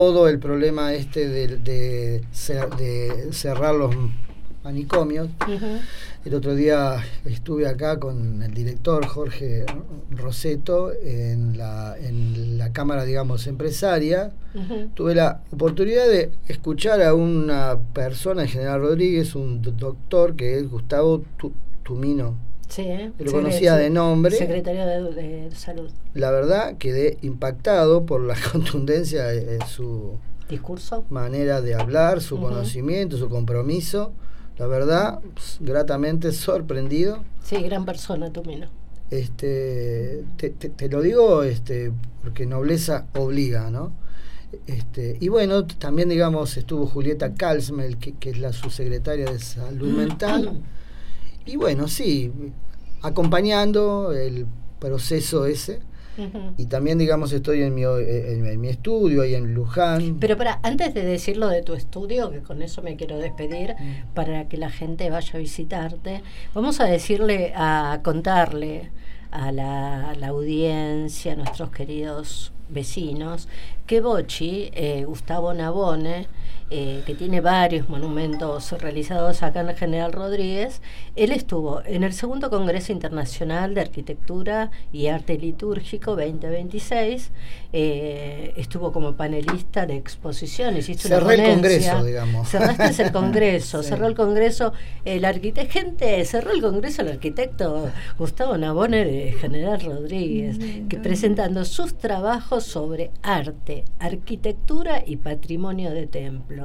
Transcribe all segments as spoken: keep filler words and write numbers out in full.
todo el problema este de, de, de cerrar los manicomios. Uh-huh. El otro día estuve acá con el director Jorge Roseto en la, en la cámara, digamos, empresaria. Uh-huh. Tuve la oportunidad de escuchar a una persona, el general Rodríguez, un doctor que es Gustavo Tumino. Sí, ¿eh? Lo conocía sí, de nombre. Secretario de, de Salud. La verdad, quedé impactado por la contundencia de, de su discurso, manera de hablar, su uh-huh. conocimiento, su compromiso. La verdad, pues, gratamente sorprendido. Sí, gran persona, Tumino. Este, te, te, te lo digo este, porque nobleza obliga, ¿no? Este, y bueno, también, digamos, estuvo Julieta Kalsmel, que, que es la subsecretaria de Salud Mental. Y bueno, sí, acompañando el proceso ese. Uh-huh. Y también, digamos, estoy en mi, en, en mi estudio ahí en Luján. Pero para, antes de decirlo de tu estudio, que con eso me quiero despedir, uh-huh. para que la gente vaya a visitarte, vamos a decirle, a contarle a la, a la audiencia, a nuestros queridos vecinos, que Bocci, eh, Gustavo Navone, eh, que tiene varios monumentos realizados acá en el General Rodríguez, él estuvo en el segundo Congreso Internacional de Arquitectura y Arte Litúrgico veinte veintiséis, eh, estuvo como panelista de exposiciones, hiciste una cerré ponencia, el Congreso, digamos. Cerraste el Congreso, sí. cerró el Congreso, el arquitecto, gente, cerró el Congreso el arquitecto Gustavo Navone de General Rodríguez, mm, que presentando sus trabajos sobre arte, arquitectura y patrimonio de templos.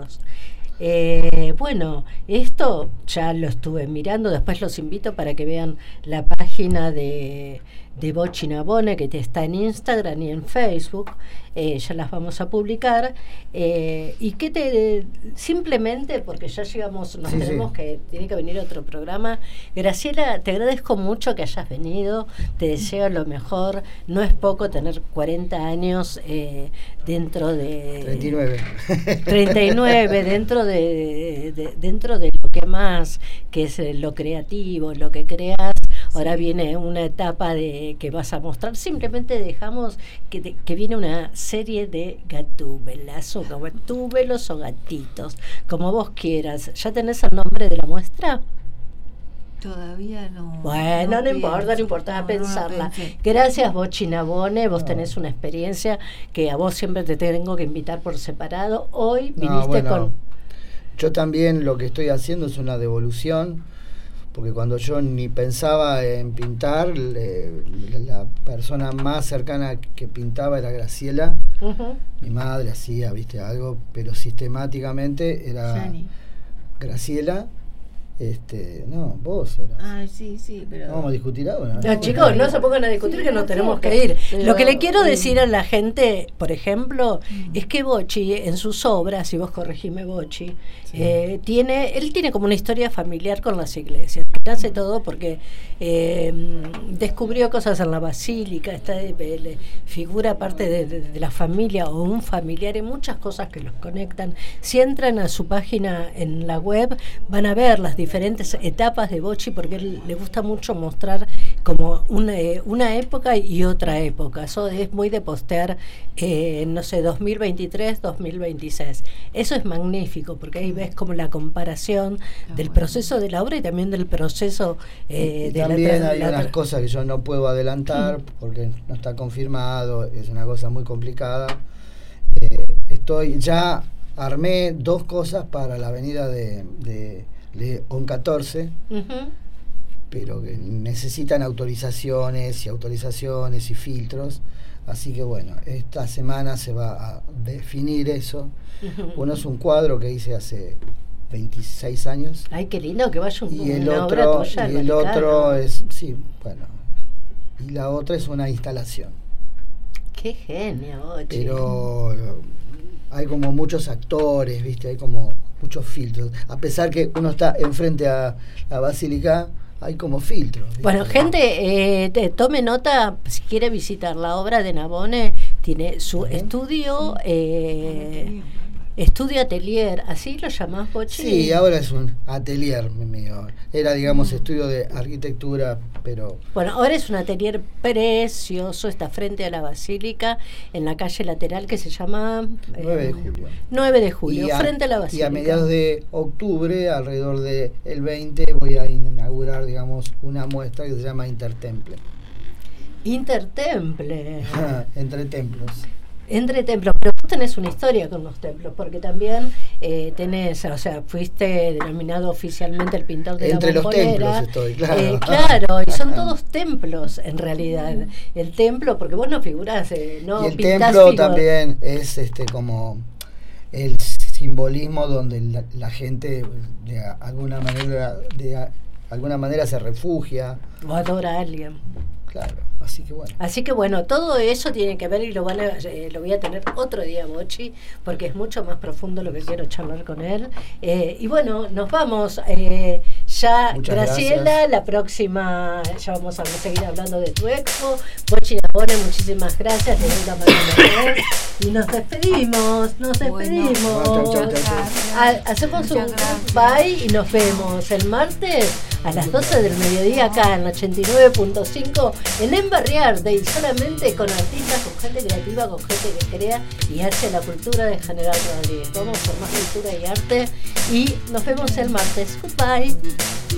Eh, bueno, esto ya lo estuve mirando, después los invito para que vean la página de, de Bocci Navone, que está en Instagram y en Facebook, eh, ya las vamos a publicar, eh, y que te simplemente, porque ya llegamos, nos sí, tenemos sí. que, tiene que venir otro programa. Graciela, te agradezco mucho que hayas venido, te deseo lo mejor, no es poco tener cuarenta años eh, dentro de treinta y nueve treinta y nueve dentro de, de, de dentro de lo que más, que es lo creativo, lo que creas. Ahora sí. viene una etapa de que vas a mostrar, simplemente dejamos que, te, que viene una serie de gatúbelas o gatúbelos o gatitos, como vos quieras. ¿Ya tenés el nombre de la muestra? Todavía no. Bueno, no, no importa, no importa no, pensarla. No Gracias, Bocci Navone, vos no. tenés una experiencia que a vos siempre te tengo que invitar por separado. Hoy viniste no, bueno, con... Yo también lo que estoy haciendo es una devolución, porque cuando yo ni pensaba en pintar, eh, la persona más cercana que pintaba era Graciela. Uh-huh. Mi madre hacía, viste, algo, pero sistemáticamente era Jenny. Graciela. Este, no, vos eras. Ah, sí, sí, pero... ¿No vamos a discutir ahora? No, no chicos, no se pongan a discutir, sí, que no tenemos que ir. Pero, lo que le quiero sí. decir a la gente, por ejemplo, mm. es que Bocci, en sus obras, si vos corregime Bocci, sí. eh, tiene, él tiene como una historia familiar con las iglesias. Hace todo porque eh, descubrió cosas en la basílica, está de, de, figura parte de, de, de la familia o un familiar, y muchas cosas que los conectan. Si entran a su página en la web, van a ver las diferentes etapas de Bocci, porque él le gusta mucho mostrar como una, una época y otra época. Eso es muy de postear, eh, no sé, dos mil veintitrés, dos mil veintiséis. Eso es magnífico, porque ahí ves como la comparación ah, del bueno. proceso de la obra y también del proceso eh, de también la hay la unas cosas que yo no puedo adelantar, porque no está confirmado, es una cosa muy complicada. Eh, estoy ya armé dos cosas para la avenida de, de León catorce, uh-huh. pero que necesitan autorizaciones y autorizaciones y filtros, así que bueno, esta semana se va a definir eso. Uh-huh. Uno es un cuadro que hice hace veintiséis años. Ay, qué lindo que vaya un, y el una otro, obra tuya. Y el otro es, sí, bueno, y la otra es una instalación. Qué genio, Bocci. Pero hay como muchos actores, viste, hay como muchos filtros. A pesar que uno está enfrente a la basílica, hay como filtros, ¿viste? Bueno, gente, eh, te, tome nota, si quiere visitar la obra de Navone, tiene su ¿Eh? estudio, eh, Estudio Atelier, ¿así lo llamás, Bochi? Sí, ahora es un atelier mío. Era, digamos, mm. estudio de arquitectura, pero... Bueno, ahora es un atelier precioso, está frente a la Basílica, en la calle lateral que se llama... Eh, nueve de julio. nueve de julio, a, frente a la Basílica. Y a mediados de octubre, alrededor del de veinte, voy a inaugurar, digamos, una muestra que se llama Intertemple. Intertemple. Entre templos. Entre templos, pero vos tenés una historia con los templos, porque también eh, tenés, o sea, fuiste denominado oficialmente el pintor de Entre la bombonera. Entre los templos estoy, claro. Eh, claro, y son todos templos en realidad. El templo, porque vos no figurás, eh, no y el pintás templo figo. También es este como el simbolismo donde la, la gente de alguna manera de alguna manera se refugia O adora a alguien. Claro, así que bueno. Así que bueno, todo eso tiene que ver y lo van a, eh, lo voy a tener otro día, Bochi, porque es mucho más profundo lo que quiero charlar con él. Eh, y bueno, nos vamos. Eh, ya, Muchas Graciela, gracias. La próxima, ya vamos a seguir hablando de tu expo. Bochi Nabone, muchísimas gracias. Le doy la mano a ustedes. Y nos despedimos, nos despedimos. Bueno, chau, chau, chau, chau. Ha, hacemos un bye y nos vemos el martes a las doce del mediodía acá en ochenta y nueve punto cinco en Embarriarte, y solamente con artistas, con gente creativa, con gente que crea y hace la cultura de General Rodríguez. Vamos por más cultura y arte y nos vemos el martes. Goodbye.